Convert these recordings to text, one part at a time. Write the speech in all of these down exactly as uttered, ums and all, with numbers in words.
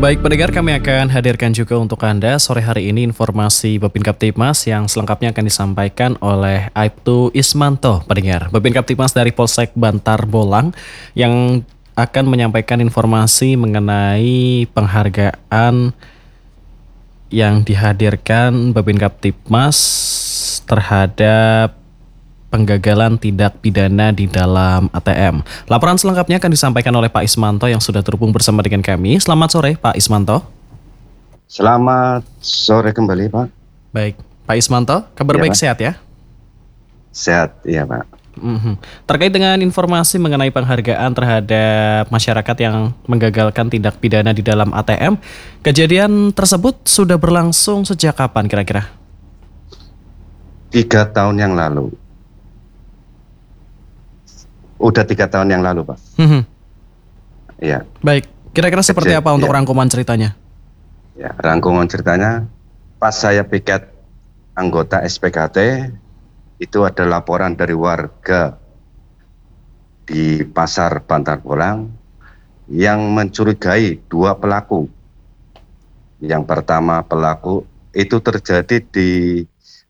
Baik pendengar, kami akan hadirkan juga untuk Anda sore hari ini informasi Babin Kaptipmas yang selengkapnya akan disampaikan oleh Aibtu Ismanto. Pendengar, Babin Kaptipmas dari Polsek Bantar Bolang yang akan menyampaikan informasi mengenai penghargaan yang dihadirkan Babin Kaptipmas terhadap penggagalan tindak pidana di dalam A T M. Laporan selengkapnya akan disampaikan oleh Pak Ismanto yang sudah terhubung bersama dengan kami. Selamat sore Pak Ismanto. Selamat sore kembali Pak. Baik, Pak Ismanto, kabar ya, baik Pak. Sehat ya? Sehat, iya Pak. Mm-hmm. Terkait dengan informasi mengenai penghargaan terhadap masyarakat yang menggagalkan tindak pidana di dalam A T M, kejadian tersebut sudah berlangsung sejak kapan kira-kira? Tiga tahun yang lalu. Udah tiga tahun yang lalu, Pak. Mm-hmm. Iya. Baik, kira-kira seperti Kejadian, apa untuk ya. rangkuman ceritanya? Ya, rangkuman ceritanya, pas saya piket anggota S P K T, itu ada laporan dari warga di Pasar Bantar Bolang yang mencurigai dua pelaku. Yang pertama pelaku itu terjadi di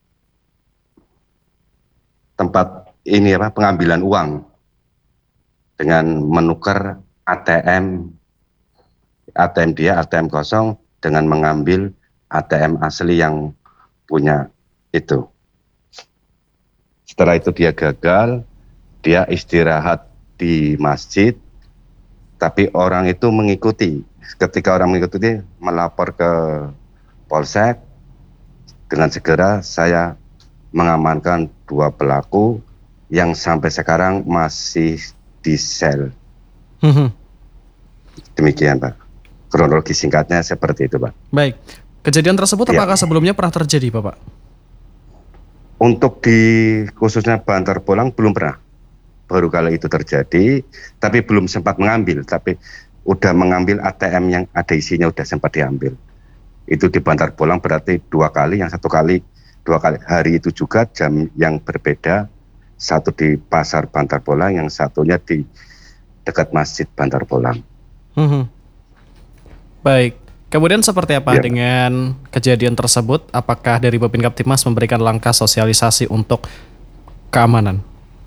tempat ini apa pengambilan uang dengan menukar A T M A T M dia A T M kosong dengan mengambil A T M asli yang punya itu. Setelah itu dia gagal, dia istirahat di masjid, tapi orang itu mengikuti. Ketika orang mengikuti, melapor ke Polsek. Dengan segera saya mengamankan dua pelaku yang sampai sekarang masih di sel. Mm-hmm. Demikian Pak. Kronologi singkatnya seperti itu Pak. Baik, kejadian tersebut ya. Apakah sebelumnya pernah terjadi Bapak? Untuk di khususnya Bantar Bolang belum pernah. Baru kali itu terjadi, tapi belum sempat mengambil. Tapi udah mengambil A T M yang ada isinya udah sempat diambil. Itu di Bantar Bolang berarti dua kali, yang satu kali dua kali hari itu juga jam yang berbeda. Satu di Pasar Bantar Bolang, yang satunya di dekat Masjid Bantar Bolang. Hmm. Baik, kemudian seperti apa ya. dengan kejadian tersebut? Apakah dari Babin Kaptipmas memberikan langkah sosialisasi untuk keamanan?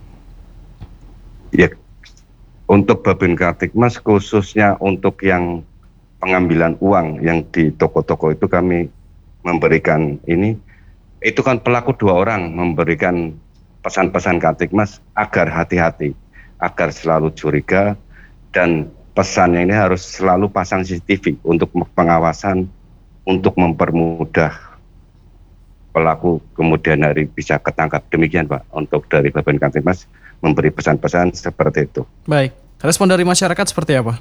Ya, untuk Babin Kaptipmas khususnya untuk yang pengambilan uang yang di toko-toko itu kami memberikan ini, itu kan pelaku dua orang memberikan pesan-pesan Kaptipmas agar hati-hati, agar selalu curiga, dan pesannya ini harus selalu pasang C C T V untuk pengawasan, untuk mempermudah pelaku kemudian hari bisa ketangkap. Demikian Pak, untuk dari Babin Kaptipmas memberi pesan-pesan seperti itu. Baik, respon dari masyarakat seperti apa?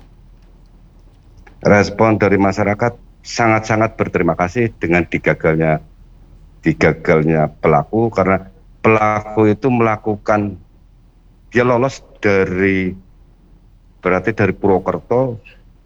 Respon dari masyarakat sangat-sangat berterima kasih dengan digagalnya digagalnya pelaku, karena pelaku itu melakukan, dia lolos dari berarti dari Purwokerto,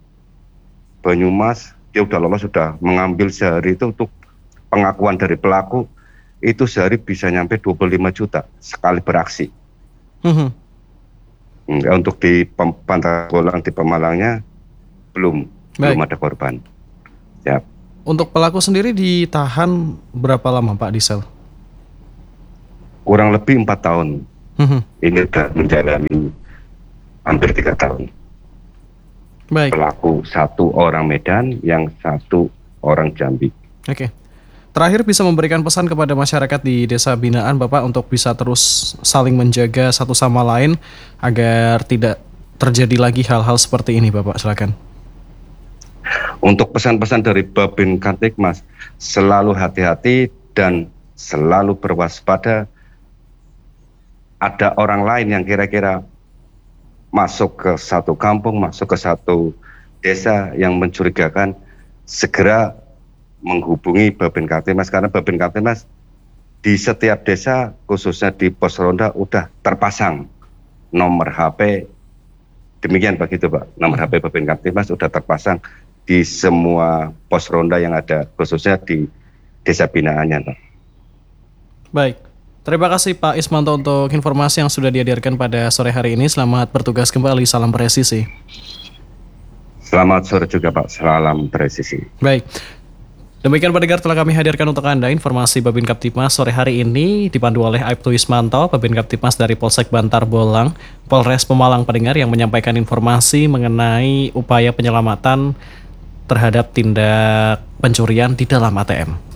Banyumas, dia udah lolos, sudah mengambil sehari itu. Untuk pengakuan dari pelaku itu sehari bisa nyampe dua puluh lima juta sekali beraksi. Hmm. Untuk di Bantar Bolang, di Pemalangnya belum Baik. belum ada korban. Ya. Untuk pelaku sendiri ditahan berapa lama Pak di sel? Kurang lebih empat tahun. Hmm. Ini sudah menjalani hampir tiga tahun. Baik. Pelaku satu orang Medan, yang satu orang Jambi. Oke. Terakhir, bisa memberikan pesan kepada masyarakat di Desa Binaan Bapak untuk bisa terus saling menjaga satu sama lain agar tidak terjadi lagi hal-hal seperti ini Bapak, silakan. Untuk pesan-pesan dari Babin Kaptipmas, selalu hati-hati dan selalu berwaspada. Ada orang lain yang kira-kira masuk ke satu kampung, masuk ke satu desa yang mencurigakan, segera menghubungi Babin Kaptipmas, karena Babin Kaptipmas di setiap desa, khususnya di pos ronda, udah terpasang nomor H P. Demikian begitu Pak, nomor H P Babin Kaptipmas sudah terpasang di semua pos ronda yang ada, khususnya di desa binaannya Pak. Baik, terima kasih Pak Ismanto untuk informasi yang sudah dihadirkan pada sore hari ini. Selamat bertugas kembali, salam presisi. Selamat sore juga Pak, salam presisi. Baik. Demikian pendengar telah kami hadirkan untuk Anda informasi Babin Kaptipmas sore hari ini dipandu oleh Aibtu Ismanto, Babin Kaptipmas dari Polsek Bantar Bolang, Polres Pemalang pendengar yang menyampaikan informasi mengenai upaya penyelamatan terhadap tindak pencurian di dalam A T M.